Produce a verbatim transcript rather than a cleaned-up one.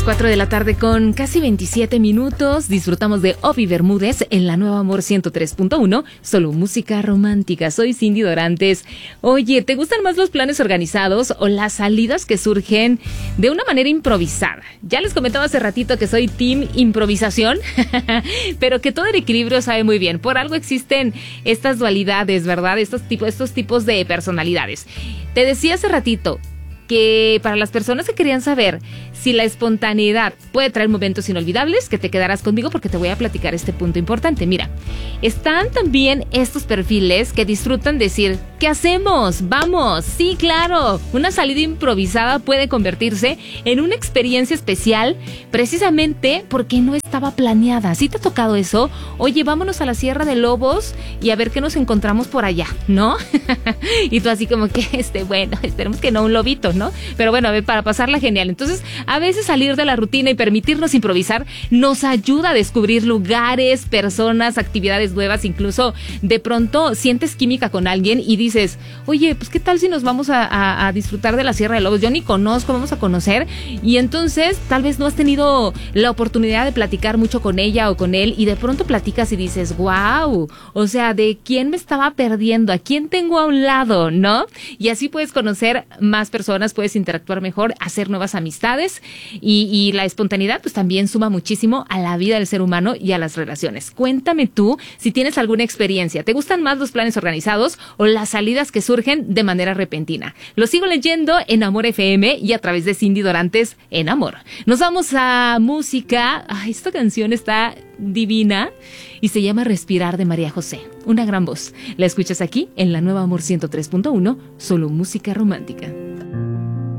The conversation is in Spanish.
cuatro de la tarde con casi veintisiete minutos. Disfrutamos de Obi Bermúdez en la Nueva Amor ciento tres punto uno. Solo música romántica. Soy Cindy Dorantes. Oye, ¿te gustan más los planes organizados o las salidas que surgen de una manera improvisada? Ya les comentaba hace ratito que soy team improvisación, pero que todo el equilibrio sabe muy bien. Por algo existen estas dualidades, ¿verdad? Estos tipos, estos tipos de personalidades. Te decía hace ratito que para las personas que querían saber si la espontaneidad puede traer momentos inolvidables, que te quedarás conmigo porque te voy a platicar este punto importante. Mira, están también estos perfiles que disfrutan decir, ¿qué hacemos? ¡Vamos! Sí, claro. Una salida improvisada puede convertirse en una experiencia especial precisamente porque no estaba planeada. ¿Sí te ha tocado eso? Oye, vámonos a la Sierra de Lobos y a ver qué nos encontramos por allá, ¿no? Y tú así como que, este, bueno, esperemos que no un lobito, ¿no? Pero bueno, a ver, para pasarla genial. Entonces, a veces salir de la rutina y permitirnos improvisar nos ayuda a descubrir lugares, personas, actividades nuevas. Incluso de pronto sientes química con alguien y dices, oye, pues qué tal si nos vamos a, a, a disfrutar de la Sierra de Lobos. Yo ni conozco, vamos a conocer. Y entonces tal vez no has tenido la oportunidad de platicar mucho con ella o con él y de pronto platicas y dices, wow, o sea, ¿de quién me estaba perdiendo? ¿A quién tengo a un lado? ¿No? Y así puedes conocer más personas, puedes interactuar mejor, hacer nuevas amistades y, y la espontaneidad pues también suma muchísimo a la vida del ser humano y a las relaciones. Cuéntame tú si tienes alguna experiencia. ¿Te gustan más los planes organizados o las salidas que surgen de manera repentina? Lo sigo leyendo en Amor F M y a través de Cindy Dorantes en Amor. Nos vamos a música. Ay, esta canción está divina y se llama Respirar de María José. Una gran voz. La escuchas aquí en la Nueva Amor ciento tres punto uno, solo música romántica.